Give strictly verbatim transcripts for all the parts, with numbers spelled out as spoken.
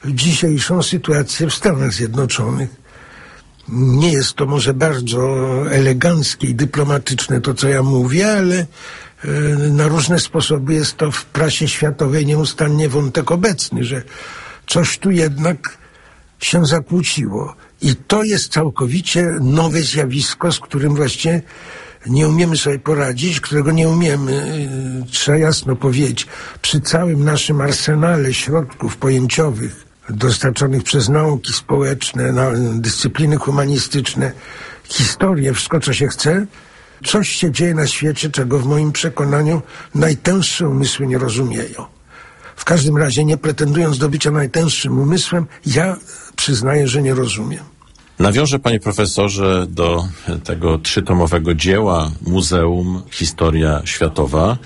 dzisiejszą sytuację w Stanach Zjednoczonych. Nie jest to może bardzo eleganckie i dyplomatyczne to, co ja mówię, ale na różne sposoby jest to w prasie światowej nieustannie wątek obecny, że coś tu jednak się zakłóciło. I to jest całkowicie nowe zjawisko, z którym właśnie nie umiemy sobie poradzić, którego nie umiemy, trzeba jasno powiedzieć, przy całym naszym arsenale środków pojęciowych dostarczonych przez nauki społeczne, dyscypliny humanistyczne, historię, wszystko co się chce, coś się dzieje na świecie, czego w moim przekonaniu najtęższe umysły nie rozumieją. W każdym razie, nie pretendując do bycia najtęższym umysłem, ja przyznaję, że nie rozumiem. Nawiążę, panie profesorze, do tego trzytomowego dzieła Muzeum Historia Światowa.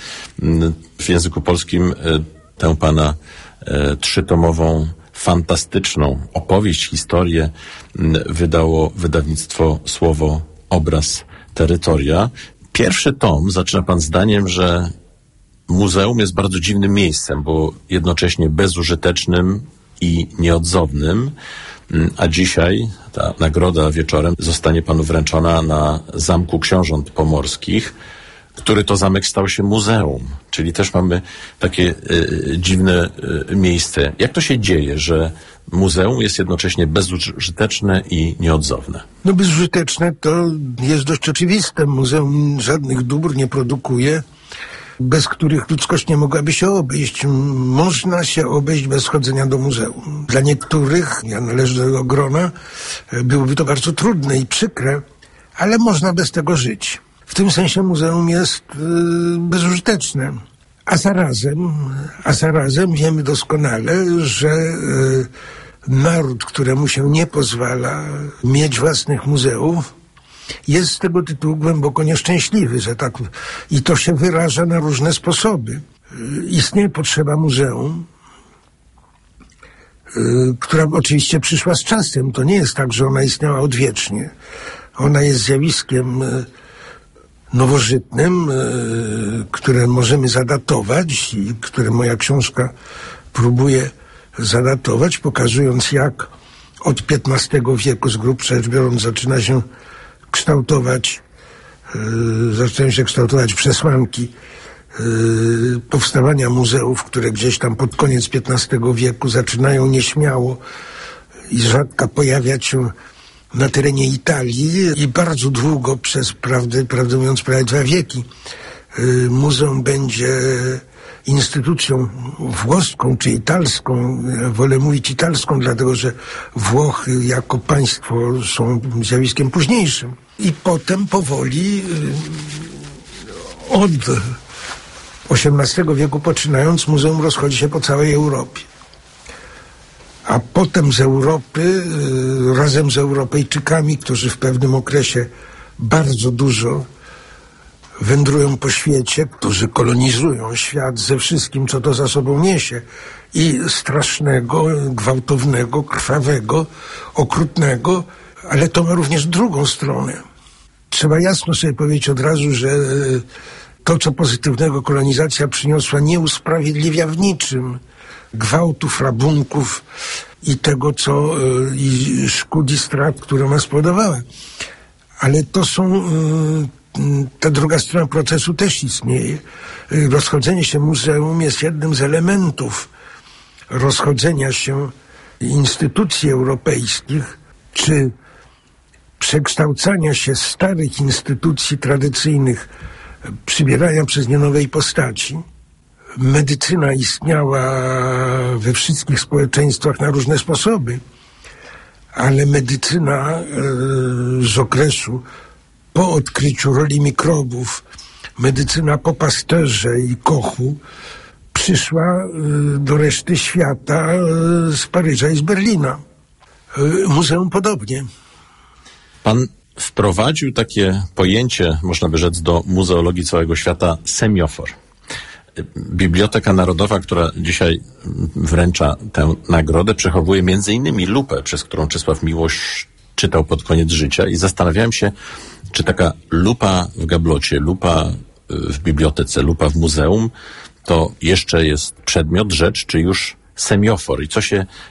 W języku polskim tę pana trzytomową, fantastyczną opowieść, historię wydało wydawnictwo Słowo, Obraz, Terytoria. Pierwszy tom zaczyna pan zdaniem, że muzeum jest bardzo dziwnym miejscem, bo jednocześnie bezużytecznym i nieodzownym, a dzisiaj ta nagroda wieczorem zostanie panu wręczona na Zamku Książąt Pomorskich, który to zamek stał się muzeum, czyli też mamy takie y, dziwne y, miejsce. Jak to się dzieje, że muzeum jest jednocześnie bezużyteczne i nieodzowne? No bezużyteczne to jest dość oczywiste. Muzeum żadnych dóbr nie produkuje, bez których ludzkość nie mogłaby się obejść. Można się obejść bez chodzenia do muzeum. Dla niektórych, ja należę do tego grona, byłoby to bardzo trudne i przykre, ale można bez tego żyć. W tym sensie muzeum jest yy, bezużyteczne. A zarazem, a zarazem wiemy doskonale, że yy, naród, któremu się nie pozwala mieć własnych muzeów, jest z tego tytułu głęboko nieszczęśliwy, że tak, i to się wyraża na różne sposoby. Yy, istnieje potrzeba muzeum, yy, która oczywiście przyszła z czasem. To nie jest tak, że ona istniała odwiecznie. Ona jest zjawiskiem yy, nowożytnym, które możemy zadatować i które moja książka próbuje zadatować, pokazując, jak od piętnastego wieku z grubsza rzecz biorąc zaczyna się kształtować, zaczynają się kształtować przesłanki powstawania muzeów, które gdzieś tam pod koniec piętnastego wieku zaczynają nieśmiało i rzadko pojawiać się na terenie Italii i bardzo długo, przez prawdę, prawdę mówiąc prawie dwa wieki, muzeum będzie instytucją włoską czy italską. Ja wolę mówić italską, dlatego że Włochy jako państwo są zjawiskiem późniejszym. I potem powoli od osiemnastego wieku poczynając muzeum rozchodzi się po całej Europie. A potem z Europy, razem z Europejczykami, którzy w pewnym okresie bardzo dużo wędrują po świecie, którzy kolonizują świat ze wszystkim, co to za sobą niesie, i strasznego, gwałtownego, krwawego, okrutnego, ale to ma również drugą stronę. Trzeba jasno sobie powiedzieć od razu, że to, co pozytywnego kolonizacja przyniosła, nie usprawiedliwia w niczym gwałtów, rabunków i tego, co i szkód i strat, które ona spowodowała. Ale to są, ta druga strona procesu też istnieje. Rozchodzenie się muzeum jest jednym z elementów rozchodzenia się instytucji europejskich, czy przekształcania się starych instytucji tradycyjnych, przybierania przez nie nowej postaci. Medycyna istniała we wszystkich społeczeństwach na różne sposoby, ale medycyna z okresu po odkryciu roli mikrobów, medycyna po Pasteurze i Kochu przyszła do reszty świata z Paryża i z Berlina. Muzeum podobnie. Pan wprowadził takie pojęcie, można by rzec, do muzeologii całego świata, semiofor. Biblioteka Narodowa, która dzisiaj wręcza tę nagrodę, przechowuje między innymi lupę, przez którą Czesław Miłosz czytał pod koniec życia, i zastanawiałem się, czy taka lupa w gablocie, lupa w bibliotece, lupa w muzeum to jeszcze jest przedmiot, rzecz, czy już semiofor, i co się